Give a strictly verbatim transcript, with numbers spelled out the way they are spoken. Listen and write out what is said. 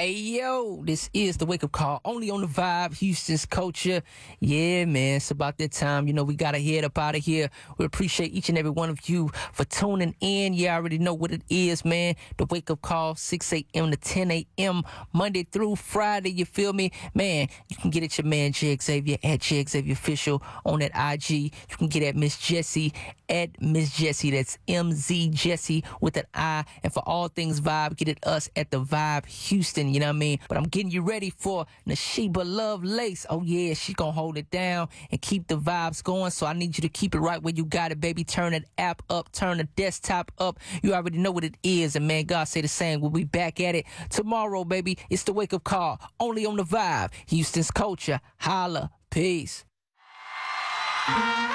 Hey, yo, this is the Wake Up Call, only on the Vibe, Houston's culture. Yeah, man, it's about that time. You know, we got to head up out of here. We appreciate each and every one of you for tuning in. Yeah, I already know what it is, man. The Wake Up Call, six a.m. to ten a.m., Monday through Friday, you feel me? Man, you can get at your man, J. Xavier, at J. Xavier Official on that I G. You can get at Miss Jessie, at Miss Jessie. That's M Z Jessie with an I. And for all things Vibe, get at us at the Vibe Houston. You know what I mean? But I'm getting you ready for Nashiba Lovelace. Oh, yeah, she gonna hold it down and keep the vibes going. So I need you to keep it right where you got it, baby. Turn that app up, turn the desktop up. You already know what it is. And man, God say the same. We'll be back at it tomorrow, baby. It's the Wake Up Call, only on the Vibe, Houston's culture. Holla. Peace.